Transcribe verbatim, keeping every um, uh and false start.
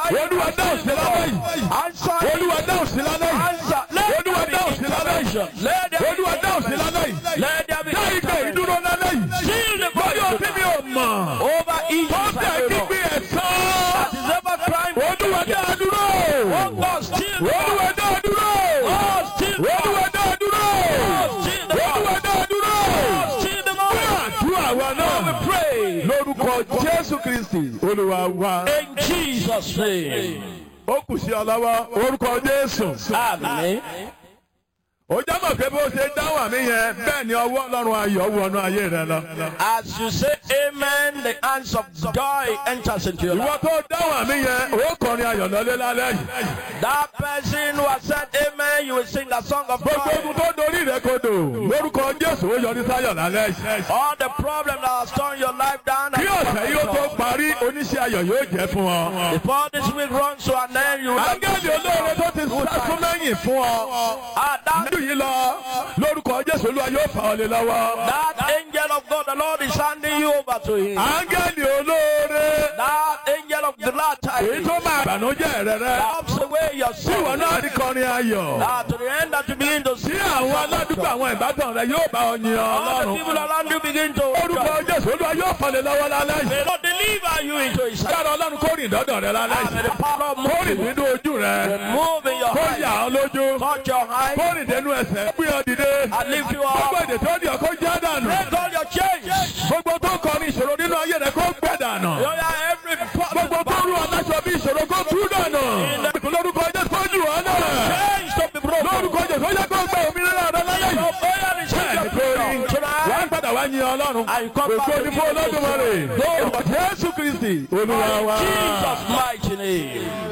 Olúwa dáhùn sí lálẹ́ yìí. Olúwa dáhùn sí lálẹ́ yìí. Olúwa dáhùn sí lálẹ́ yìí. Olúwa dáhùn sí lálẹ́ yìí. Dá ìgbé ìdúró lálẹ́ yìí. Bọ́yọ̀ tí mi ò mọ̀. Tó tẹ̀ kíkí ẹ̀sán. Olúwa dá dúró. Olúwa dá dúró. Olúwa dá dúró. Olúwa dá dúró. Àdúrà wa náà lórúkọ Jésù Kristi Olúwa wa. In Jesus' name. Ó kù sí ọlọ́wọ́ orúkọ Jésù. Amen. Ó jábọ̀ pé bó ṣe dáhùn àmì yẹn bẹ́ẹ̀ ni ọwọ́ Ọlọ́run ayọ̀ wọnú ayé rẹ lọ. As you say amen, the hands of joy enters into your life. Ìwọ tó dáhùn àmì yẹn ó kọrin ayọ̀ lọ́lé lálẹ́ yìí. That person who has said amen, you will sing the song of Gbogbo joy. ogun tó dorí rẹ kodò lórúkọ Jésù ó yọrí sáyọ̀ lálẹ́ yìí. All the problems that have torn your life down. Bí ọ̀sẹ̀ yìí ó tó parí oníṣẹ́ ayọ̀ yóò jẹ́ fún ọ. Before this week runs to an end, you will Áńgẹ́lì olóore tó ti sásún lẹ́yìn fún ọ. Ah, that, Nínú yìí lọ lórúkọ Jésù Olúwa yóò fà ọ́ lé lọ́wọ́. that angel of God, the Lord is handing you over to him. Áńgẹ́lì olóore That angel of the glad èyí tidings tó máa bànújẹ́ rẹ rẹ. helps away your Tí ìwọ sin. náà rí kọrin ayọ̀. That to the end that you begin to Tí see, àwọn aládùúgbò àwọn ìbátan rẹ yóò bá ọ yin all the Ọlọ́run. people around you begin to Orúkọ Jésù Olúwa yóò fà ọ́ lé lọ́wọ́ lálẹ́ yìí. may not deliver you into his hand. Yára Ọlọ́run kó rìn dọ́dọ̀ rẹ lálẹ́ And may the yìí. power of Kó rìn moving, nínú ojú rẹ. move in your Kó eyes, yà ọ́ lójú. touch your Kó eyes, rìn dénú ẹsẹ̀. Gbé ọ dìde. and lift you Gbogbo up. èdè tó di ọkọ já dànù. Break all your chains. Gbogbo tó kọrin ìṣòro nínú ayé rẹ kó gbẹ dànù. You are every Gbogbo tó rú ọláṣọ bí ìṣòro kó tú dànù. Lórúkọ Jésù kó jù ọ́ náà. chains to be broken. Lórúkọ Jésù ó yẹ kó gbẹ òmìnira rẹ lálẹ́ Your yìí. prayer is Bẹ́ẹ̀ni your kò rí. freedom tonight. Wọ́n padà wá yin Ọlọ́run. And come back Ògo to ni fún Olódùmarè. Jesus. Jésù Kristi Olúwa wa. Jesus' mighty name.